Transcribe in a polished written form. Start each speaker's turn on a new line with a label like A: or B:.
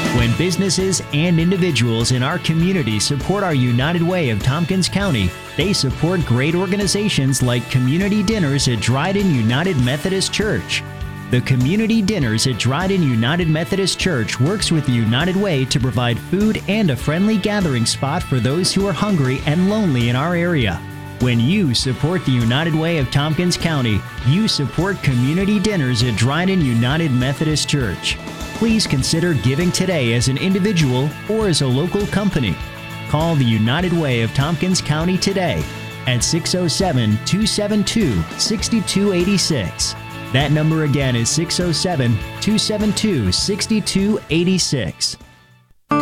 A: When businesses and individuals in our community support our United Way of Tompkins County, they support great organizations like Community Dinners at Dryden United Methodist Church. The Community Dinners at Dryden United Methodist Church works with the United Way to provide food and a friendly gathering spot for those who are hungry and lonely in our area. When you support the United Way of Tompkins County, you support Community Dinners at Dryden United Methodist Church. Please consider giving today as an individual or as a local company. Call the United Way of Tompkins County today at 607-272-6286. That number again is 607-272-6286.